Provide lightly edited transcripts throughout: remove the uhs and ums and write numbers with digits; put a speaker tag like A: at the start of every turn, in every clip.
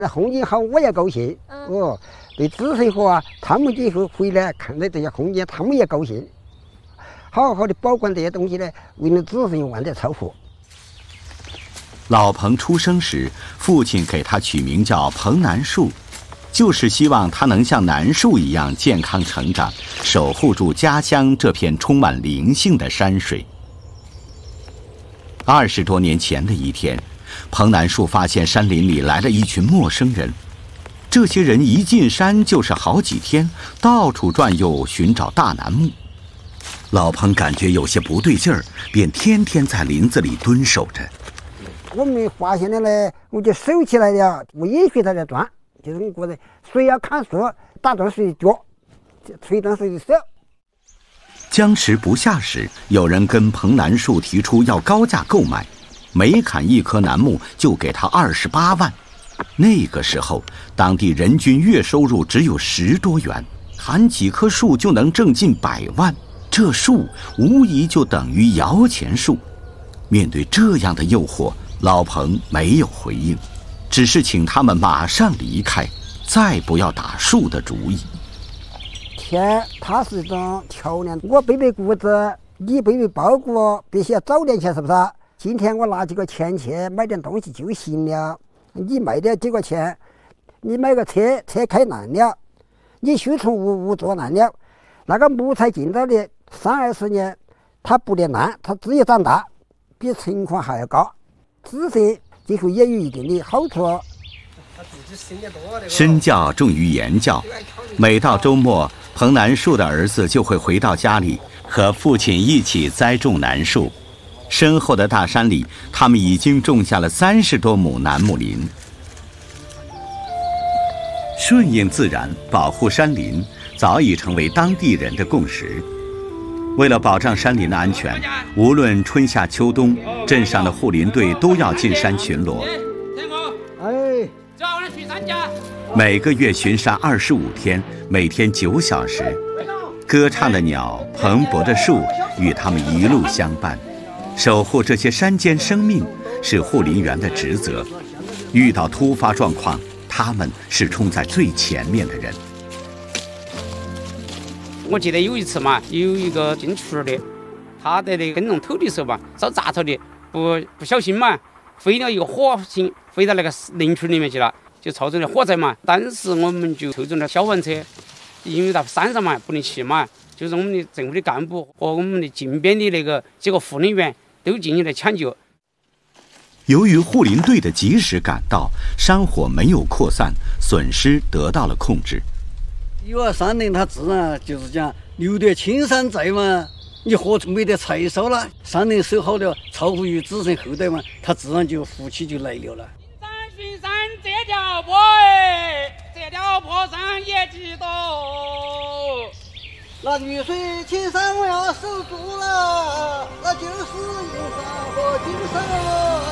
A: 那红景好，我也高兴。哦，对子孙和啊，他们以后回来看到这些红景，他们也高兴。好好的保管这些东西呢，为了子孙万代超福。
B: 老彭出生时，父亲给他取名叫彭南树，就是希望他能像南树一样健康成长，守护住家乡这片充满灵性的山水。20多年前的一天，彭南树发现山林里来了一群陌生人。这些人一进山就是好几天，到处转悠寻找大楠木。老彭感觉有些不对劲儿，便天天在林子里蹲守着。
A: 我们发现了呢，我就收起来了，我也学他来钻，就是我觉得谁要砍树，打断谁的脚，吹断谁的手。
B: 僵持不下时，有人跟彭南树提出要高价购买，每砍一棵楠木就给他28万。那个时候，当地人均月收入只有10多元，砍几棵树就能挣近100万，这树无疑就等于摇钱树。面对这样的诱惑，老彭没有回应，只是请他们马上离开，再不要打树的主意。
A: 天，它是一种桥梁，我背背谷子，你背背包谷，必须要早点去，是不是？今天我拿几个钱去买点东西就行了。你卖点几个钱，你买个车，车开烂了，你修从屋做烂了，那个木材进到的30-20年，它不得烂，它只有长大，比存款还要高。子孙今后也有一定的好处。
B: 身教重于言教，每到周末，彭南树的儿子就会回到家里，和父亲一起栽种楠树。身后的大山里，他们已经种下了30多亩楠木林。顺应自然，保护山林，早已成为当地人的共识。为了保障山林的安全，无论春夏秋冬，镇上的护林队都要进山巡逻。每个月巡山25天，每天9小时。歌唱的鸟，蓬勃的树，与他们一路相伴。守护这些山间生命是护林员的职责。遇到突发状况，他们是冲在最前面的人。
C: 我记得有一次嘛，有一个进厨的，他在那个耕种头的时候嘛，烧杂头的，不小心嘛，飞了一个火星，飞到那个林区里面去了，就造成了火灾嘛。当时我们就抽中了消防车，因为到山上嘛不能骑嘛，就是我们的政府的干部和我们的近边的那个几个护林员都进行了抢救。
B: 由于护林队的及时赶到，山火没有扩散，损失得到了控制。
D: 因为山林它自然就是讲留得青山在嘛，你何处没得柴烧了？山林守好了，超乎于子孙后代嘛，它自然就福气就来了。
C: 巡山这条坡上也几多。
D: 那雨水青山我要守住了，那就是银山和金山了。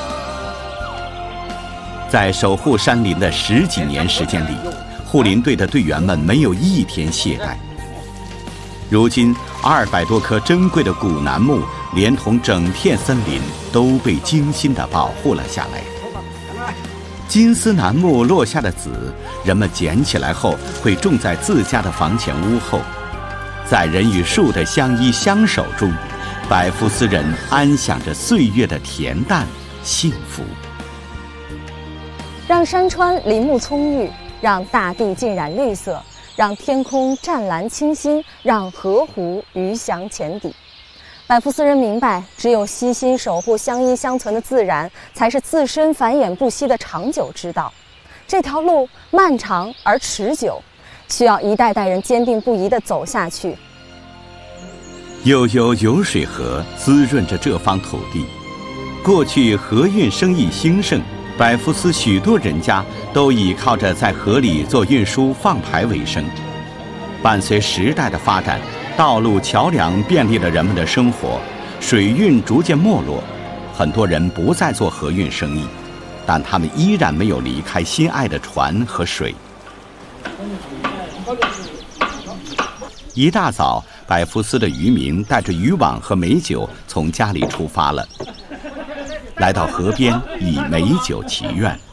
B: 在守护山林的10几年时间里，护林队的队员们没有一天懈怠。如今200多棵珍贵的古楠木，连同整片森林都被精心地保护了下来。金丝楠木落下的籽，人们捡起来后会种在自家的房前屋后。在人与树的相依相守中，百福斯人安享着岁月的恬淡幸福。
E: 让山川林木葱郁，让大地浸染绿色，让天空湛蓝清新，让河湖鱼翔浅底。百福斯人明白，只有悉心守护相依相存的自然，才是自身繁衍不息的长久之道。这条路漫长而持久，需要一代代人坚定不移地走下去。
B: 悠悠有水河滋润着这方土地。过去河运生意兴盛，百福斯许多人家都倚靠着在河里做运输放排为生。伴随时代的发展，道路桥梁便利了人们的生活，水运逐渐没落，很多人不再做河运生意，但他们依然没有离开心爱的船和水。一大早，百福斯的渔民带着渔网和美酒从家里出发了，来到河边以美酒祈愿。